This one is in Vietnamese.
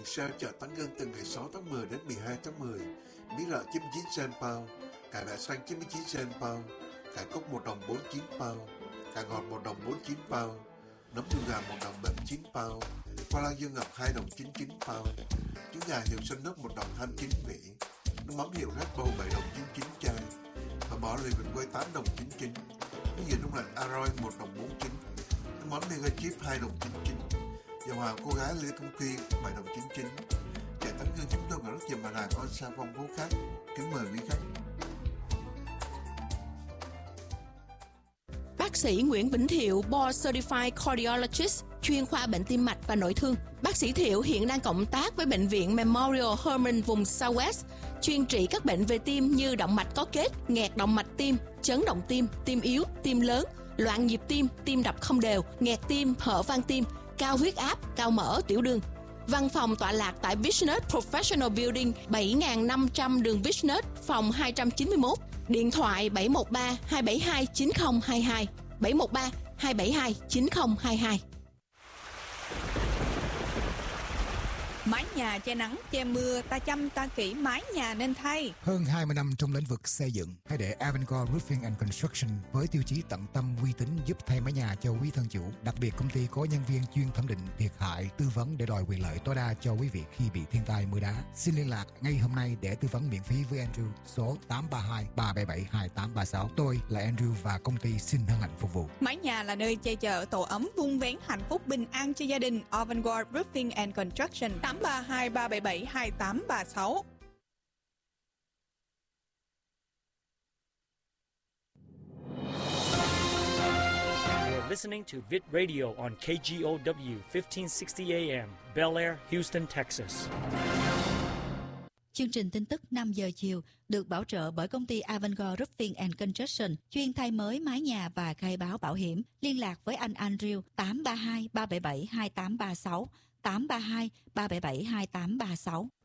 hàng sale chợ Tán Ngân từ ngày 6 tháng 10 đến 12 tháng 10. Bí lợ 99 cent pound, cải bẹ xanh 99 cent pound, cải cúc 1 đồng 49 pound, cải ngọt 1 đồng 49 pound, nấm đùi gà 1 đồng 79 pound, khoai lang dương ngập 2 đồng 99 pound, trứng gà hiệu xanh nước 1 đồng 29 vị, nước mắm hiệu Red Bull 7 đồng 99 chai, và bỏ lì bình quay 8 đồng 99, nước dừa đông lạnh Aroy 1 đồng 49, nước mắm mega chip 2 đồng 99, dầu hào cô gái Lê Công Kỳ 7 đồng 99. Chợ Tán Ngân chúng tôi còn rất nhiều mặt hàng on sale phong phú khác. Kính mời quý khách. Bác sĩ Nguyễn Vĩnh Thiệu, Board Certified Cardiologist, chuyên khoa bệnh tim mạch và nội thương. Bác sĩ Thiệu hiện đang cộng tác với Bệnh viện Memorial Hermann vùng Southwest, chuyên trị các bệnh về tim như động mạch có kết, nghẹt động mạch tim, chấn động tim, tim yếu, tim lớn, loạn nhịp tim, tim đập không đều, nghẹt tim, hở van tim, cao huyết áp, cao mỡ, tiểu đường. Văn phòng tọa lạc tại Business Professional Building 7500 đường Business, phòng 291. Điện thoại 713 272 9022, 713 272 9022. Mái nhà che nắng, che mưa, ta chăm ta kỹ mái nhà nên thay. Hơn 20 năm trong lĩnh vực xây dựng, hãy để Avangard Roofing and Construction với tiêu chí tận tâm uy tín giúp thay mái nhà cho quý thân chủ. Đặc biệt công ty có nhân viên chuyên thẩm định thiệt hại, tư vấn để đòi quyền lợi tối đa cho quý vị khi bị thiên tai mưa đá. Xin liên lạc ngay hôm nay để tư vấn miễn phí với Andrew số 832 377 2836. Tôi là Andrew và công ty xin hân hạnh phục vụ. Mái nhà là nơi che chở tổ ấm vun vén hạnh phúc bình an cho gia đình. Avangard Roofing and Construction 832 377 2836. You're listening to Vid Radio on KGOW 1560 AM, Bel Air, Houston, Texas. Chương trình tin tức 5 giờ chiều được bảo trợ bởi công ty Avangard Roofing and Construction, chuyên thay mới mái nhà và khai báo bảo hiểm. Liên lạc với anh Andrew 832 377 2836, 832 377 2836.